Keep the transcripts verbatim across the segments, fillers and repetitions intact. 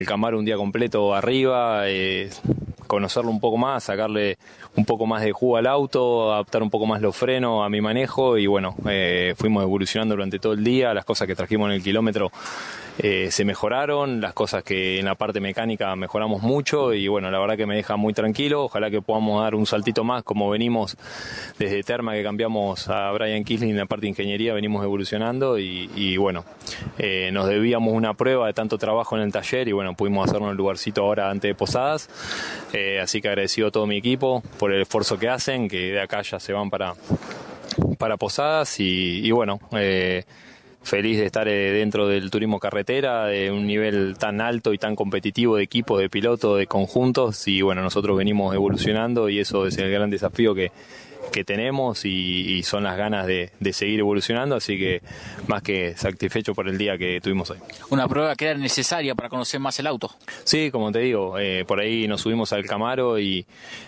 el Camaro un día completo arriba, eh, conocerlo un poco más, sacarle un poco más de jugo al auto, adaptar un poco más los frenos a mi manejo y bueno, eh, fuimos evolucionando durante todo el día, las cosas que trajimos en el kilómetro eh, se mejoraron, las cosas que en la parte mecánica mejoramos mucho y bueno, la verdad que me deja muy tranquilo, ojalá que podamos dar un saltito más como venimos desde Terma que cambiamos a Brian Kisling en la parte de ingeniería, venimos evolucionando y, y bueno, eh, nos debíamos una prueba de tanto trabajo en el taller y bueno, pudimos hacernos el lugarcito ahora antes de Posadas, eh, así que agradecido a todo mi equipo por el esfuerzo que hacen, que de acá ya se van para, para Posadas y, y bueno, eh, feliz de estar eh, dentro del turismo carretera, de un nivel tan alto y tan competitivo de equipo, de piloto, de conjuntos y bueno, nosotros venimos evolucionando y eso es el gran desafío que, que tenemos y, y son las ganas de, de seguir evolucionando, así que más que satisfecho por el día que tuvimos hoy. Una prueba que era necesaria para conocer más el auto. Sí, como te digo, eh, por ahí nos subimos al Camaro y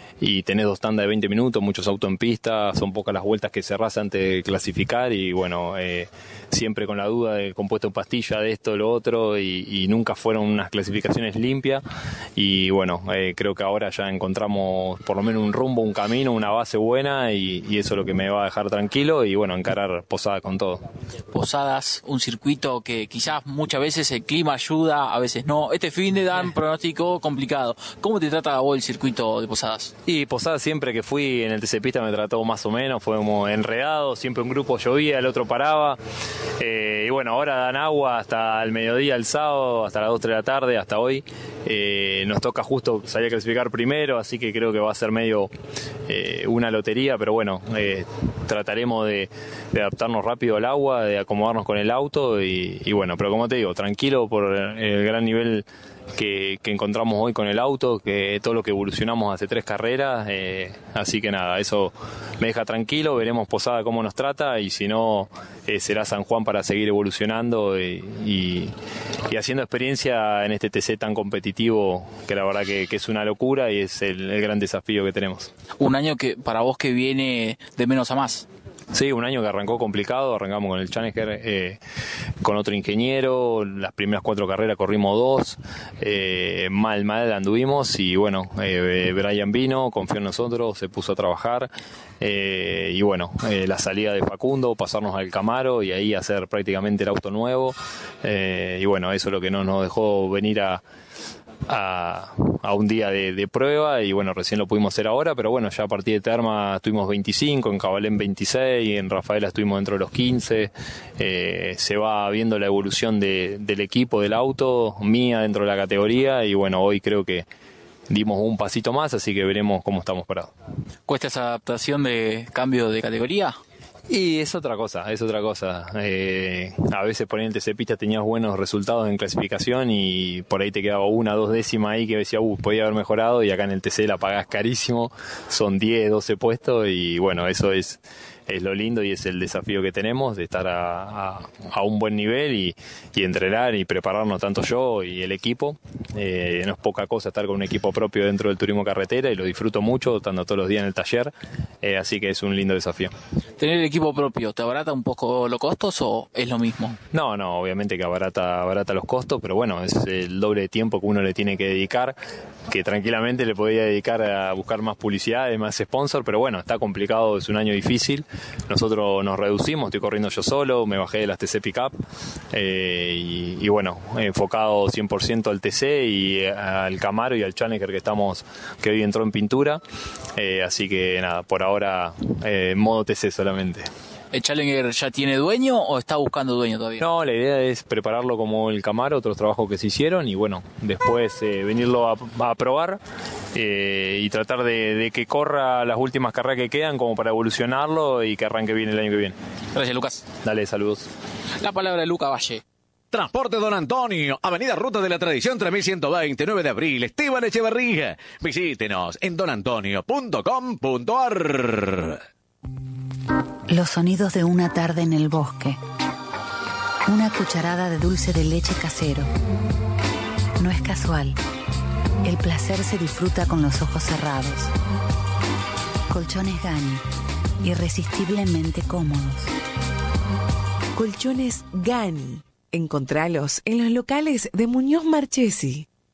y tenés dos tandas de veinte minutos, muchos autos en pista, son pocas las vueltas que cerrás antes de clasificar y bueno, eh, siempre con la duda del compuesto de pastilla, de esto, lo otro y, y nunca fueron unas clasificaciones limpias y bueno, eh, creo que ahora ya encontramos por lo menos un rumbo, un camino, una base buena y, y eso es lo que me va a dejar tranquilo y bueno, encarar Posadas con todo. Posadas, un circuito que quizás muchas veces el clima ayuda, a veces no. Este fin de dan pronóstico complicado. ¿Cómo te trata vos el circuito de Posadas? Y Posadas siempre que fui en el T C Pista me trató más o menos, fue como enredado, siempre un grupo llovía, el otro paraba. Eh, y bueno, ahora dan agua hasta el mediodía el sábado, hasta las dos, tres de la tarde, hasta hoy. Eh, nos toca justo salir a clasificar primero, así que creo que va a ser medio eh, una lotería, pero bueno, eh, trataremos de, de adaptarnos rápido al agua, de acomodarnos con el auto y, y bueno, pero como te digo, tranquilo por el gran nivel Que, que encontramos hoy con el auto, que todo lo que evolucionamos hace tres carreras, eh, así que nada, eso me deja tranquilo, veremos Posada cómo nos trata y si no eh, será San Juan para seguir evolucionando y, y, y haciendo experiencia en este T C tan competitivo que la verdad que, que es una locura y es el, el gran desafío que tenemos. Un año que para vos que viene de menos a más. Sí, un año que arrancó complicado, arrancamos con el Challenger, eh, con otro ingeniero, las primeras cuatro carreras corrimos dos, eh, mal, mal anduvimos y bueno, eh, Brian vino, confió en nosotros, se puso a trabajar eh, y bueno, eh, la salida de Facundo, pasarnos al Camaro y ahí hacer prácticamente el auto nuevo eh, y bueno, eso es lo que no nos dejó venir a A, a un día de, de prueba y bueno, recién lo pudimos hacer ahora, pero bueno, ya a partir de Terma estuvimos veinticinco, en Cabalén veintiséis, en Rafaela estuvimos dentro de los quince, eh, se va viendo la evolución de, del equipo, del auto, mía dentro de la categoría y bueno, hoy creo que dimos un pasito más, así que veremos cómo estamos parados. ¿Cuesta esa adaptación de cambio de categoría? Y es otra cosa, es otra cosa. Eh, a veces por ahí en el T C Pista tenías buenos resultados en clasificación y por ahí te quedaba una, dos décimas ahí que decía, uh, podía haber mejorado y acá en el T C la pagás carísimo, son diez, doce puestos y bueno, eso es, es lo lindo y es el desafío que tenemos de estar a, a, a un buen nivel y, y entrenar y prepararnos tanto yo y el equipo. Eh, no es poca cosa estar con un equipo propio dentro del turismo carretera y lo disfruto mucho, estando todos los días en el taller, eh, así que es un lindo desafío. ¿Tener el equipo propio te abarata un poco los costos o es lo mismo? No, no, obviamente que abarata, abarata los costos, pero bueno, es el doble de tiempo que uno le tiene que dedicar, que tranquilamente le podría dedicar a buscar más publicidad, más sponsor, pero bueno, está complicado, es un año difícil. Nosotros nos reducimos, estoy corriendo yo solo, me bajé de las T C Pickup eh, y, y bueno, enfocado cien por ciento al T C y al Camaro y al Challenger que estamos, que hoy entró en pintura, eh, así que nada, por ahora eh, en modo T C solamente. ¿El Challenger ya tiene dueño o está buscando dueño todavía? No, la idea es prepararlo como el Camaro, otros trabajos que se hicieron y bueno, después eh, venirlo a, a probar eh, y tratar de, de que corra las últimas carreras que quedan como para evolucionarlo y que arranque bien el año que viene. Gracias, Lucas. Dale, saludos. La palabra de Lucas Valle. Transporte Don Antonio, Avenida Ruta de la Tradición tres mil ciento veinte, nueve de abril, Esteban Echeverría. Visítenos en don antonio punto com punto a r. Los sonidos de una tarde en el bosque. Una cucharada de dulce de leche casero. No es casual. El placer se disfruta con los ojos cerrados. Colchones Gani. Irresistiblemente cómodos. Colchones Gani. Encontralos en los locales de Muñoz Marchesi.